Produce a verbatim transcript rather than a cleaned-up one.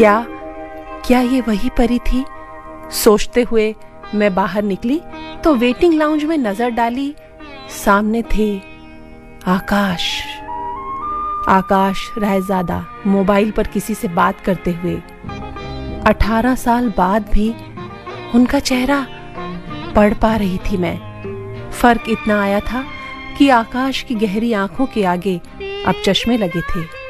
क्या क्या ये वही परी थी? सोचते हुए मैं बाहर निकली तो वेटिंग लाउंज में नजर डाली। सामने थे आकाश आकाश रायजादा मोबाइल पर किसी से बात करते हुए। अठारह साल बाद भी उनका चेहरा पढ़ पा रही थी मैं। फर्क इतना आया था कि आकाश की गहरी आंखों के आगे अब चश्मे लगे थे।